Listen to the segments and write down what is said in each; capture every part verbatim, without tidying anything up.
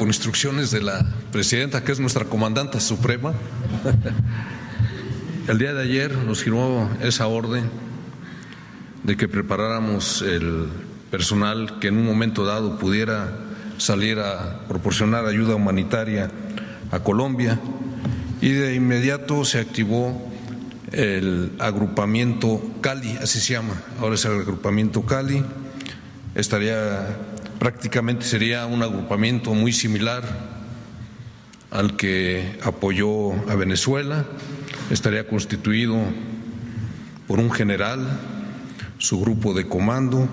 por instrucciones de la presidenta, que es nuestra comandante suprema, el día de ayer nos firmó esa orden de que preparáramos el personal que en un momento dado pudiera salir a proporcionar ayuda humanitaria a Colombia, y de inmediato se activó el agrupamiento Cali, así se llama, ahora es el agrupamiento Cali. Estaría, prácticamente sería un agrupamiento muy similar al que apoyó a Venezuela. Estaría constituido por un general, su grupo de comando,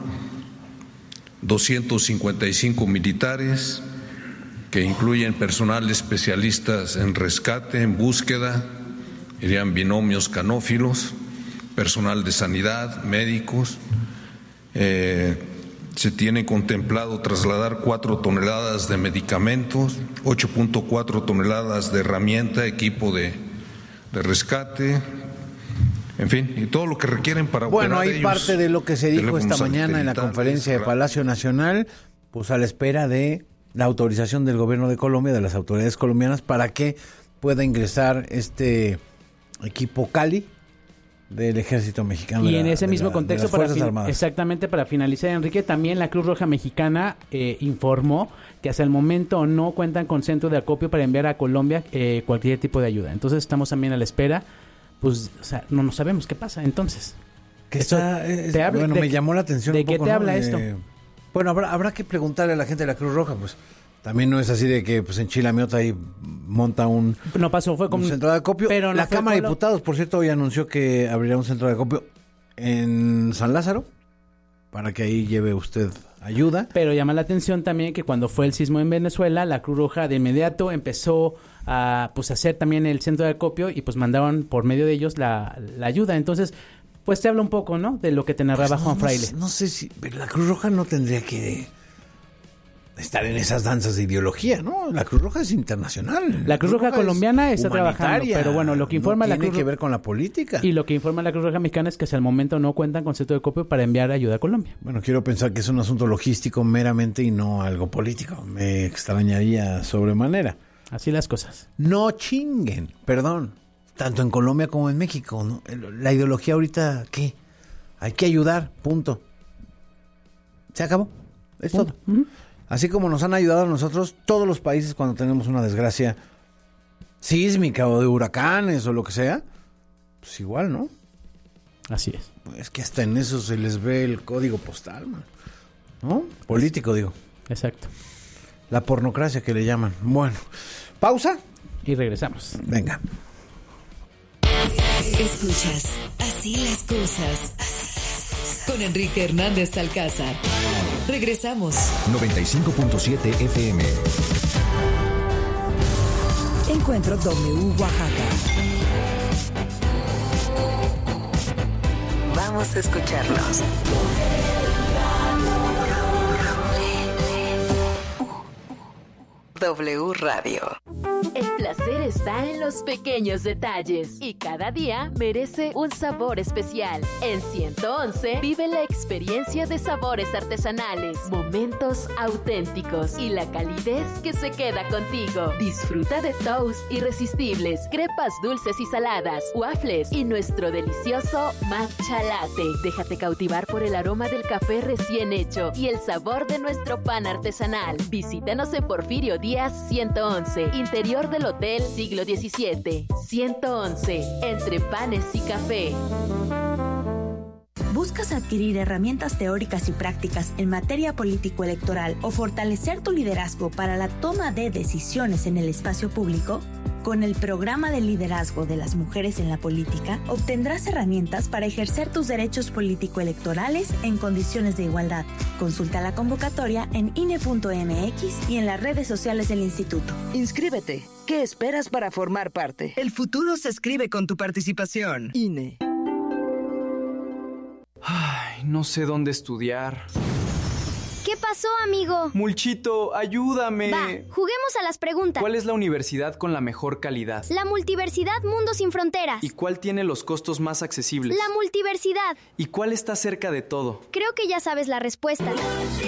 doscientos cincuenta y cinco militares, que incluyen personal especialistas en rescate, en búsqueda, irían binomios canófilos, personal de sanidad, médicos. Eh, se tiene contemplado trasladar cuatro toneladas de medicamentos, ocho punto cuatro toneladas de herramienta, equipo de, de rescate, en fin, y todo lo que requieren para bueno, operar. Bueno, hay parte de lo que se dijo esta mañana en la conferencia de Palacio Nacional, pues a la espera de la autorización del gobierno de Colombia, de las autoridades colombianas, para que pueda ingresar este equipo Cali del Ejército Mexicano. Y la, en ese mismo la, contexto, para fin, exactamente para finalizar, Enrique, también la Cruz Roja Mexicana eh, informó que hasta el momento no cuentan con centro de acopio para enviar a Colombia eh, cualquier tipo de ayuda. Entonces estamos también a la espera, pues o sea, no, no sabemos qué pasa entonces. ¿Qué está, es, te habla, bueno, de, me llamó la atención ¿De un poco, qué te ¿no? habla eh, esto? Bueno, habrá, habrá que preguntarle a la gente de la Cruz Roja, pues también no es así de que pues en Chilamiota ahí monta un, no pasó, fue como un centro de acopio. Pero no la Cámara de Diputados, por cierto, hoy anunció que abrirá un centro de acopio en San Lázaro para que ahí lleve usted ayuda. Pero llama la atención también que cuando fue el sismo en Venezuela, la Cruz Roja de inmediato empezó a pues hacer también el centro de acopio y pues mandaban por medio de ellos la, la ayuda. Entonces, pues te habla un poco, ¿no? De lo que te narraba pues no, Juan Fraile. No, no sé si la Cruz Roja no tendría que estar en esas danzas de ideología, ¿no? La Cruz Roja es internacional. La Cruz Roja colombiana está trabajando, pero bueno, lo que informa no la Cruz tiene que ver con la política. Y lo que informa la Cruz Roja Mexicana es que hasta el momento no cuentan con centro de acopio para enviar ayuda a Colombia. Bueno, quiero pensar que es un asunto logístico meramente y no algo político. Me extrañaría sobremanera. Así las cosas. No chinguen, perdón. Tanto en Colombia como en México, ¿no? La ideología ahorita, ¿qué? Hay que ayudar, punto. Se acabó. Es punto. Todo. Uh-huh. Así como nos han ayudado a nosotros todos los países cuando tenemos una desgracia sísmica o de huracanes o lo que sea, pues igual, ¿no? Así es. Es que hasta en eso se les ve el código postal, man. ¿No? Político, digo. Exacto. La pornocracia que le llaman. Bueno, pausa. Y regresamos. Venga. Escuchas Así las cosas. Así las cosas. Con Enrique Hernández Alcázar. Regresamos. noventa y cinco punto siete F M. Encuentro W Oaxaca. Vamos a escucharnos. W Radio. El placer está en los pequeños detalles y cada día merece un sabor especial. En ciento once vive la experiencia de sabores artesanales, momentos auténticos y la calidez que se queda contigo. Disfruta de toast irresistibles, crepas dulces y saladas, waffles y nuestro delicioso matcha latte. Déjate cautivar por el aroma del café recién hecho y el sabor de nuestro pan artesanal. Visítanos en Porfirio Díaz ciento once, interior del Hotel Siglo diecisiete. ciento once, entre panes y café. ¿Buscas adquirir herramientas teóricas y prácticas en materia político-electoral o fortalecer tu liderazgo para la toma de decisiones en el espacio público? Con el programa de liderazgo de las mujeres en la política, obtendrás herramientas para ejercer tus derechos político-electorales en condiciones de igualdad. Consulta la convocatoria en I N E punto M X y en las redes sociales del instituto. Inscríbete. ¿Qué esperas para formar parte? El futuro se escribe con tu participación. I N E. Ay, no sé dónde estudiar. ¿Qué pasó, amigo? Mulchito, ayúdame. Va, juguemos a las preguntas. ¿Cuál es la universidad con la mejor calidad? La Multiversidad Mundo Sin Fronteras. ¿Y cuál tiene los costos más accesibles? La Multiversidad. ¿Y cuál está cerca de todo? Creo que ya sabes la respuesta.